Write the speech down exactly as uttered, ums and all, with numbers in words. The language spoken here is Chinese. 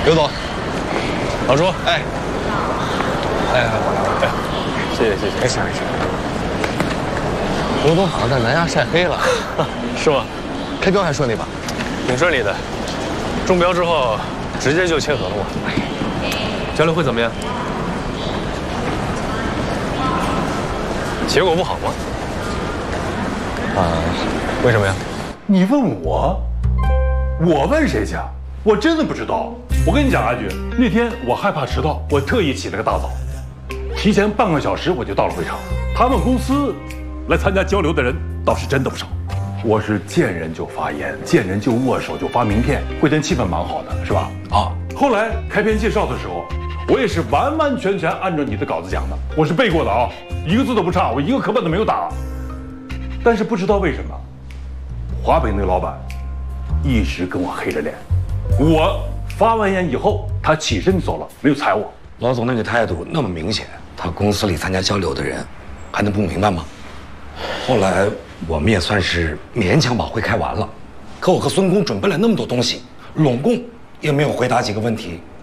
刘总， 老朱， 哎，哎哎哎， 谢谢谢谢， 没事没事。刘总好像在南亚晒黑了， 是吗？ 开标还顺利吧？ 挺顺利的，中标之后直接就签合同了。交流会怎么样？结果不好吗？ 啊，为什么呀？ 你问我，我问谁去？我真的不知道。我跟你讲，阿菊，那天我害怕迟到，我特意起了个大早，提前半个小时我就到了会场。他们公司来参加交流的人倒是真的不少。我是见人就发言，见人就握手，就发名片，会真气氛蛮好的，是吧？啊。后来开篇介绍的时候，我也是完完全全按照你的稿子讲的，我是背过的啊，一个字都不差，我一个课本都没有打。但是不知道为什么，华北那个老板一直跟我黑着脸。我发完言以后，他起身走了，没有睬我。 老总那个态度那么明显，他公司里参加交流的人还能不明白吗？后来我们也算是勉强把会开完了，可我和孙工准备了那么多东西，拢共也没有回答几个问题，